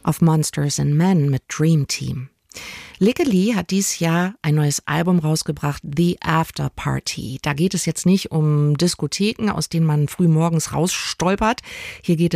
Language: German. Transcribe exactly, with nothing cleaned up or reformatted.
auf Monsters and Men mit Dream Team. Lykke Li hat dieses Jahr ein neues Album rausgebracht, The After Party. Da geht es jetzt nicht um Diskotheken, aus denen man früh morgens rausstolpert. Hier geht